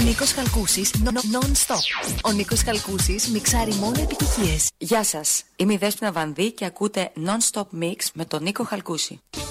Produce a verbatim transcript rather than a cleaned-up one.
Νίκος Χαλκούσης, non-stop. Ο Νίκος Χαλκούσης μιξάρει μόνο επιτυχίες. Γεια σας, είμαι η Δέσποινα Βανδύ και ακούτε Non-Stop Mix με τον Νίκο Χαλκούση.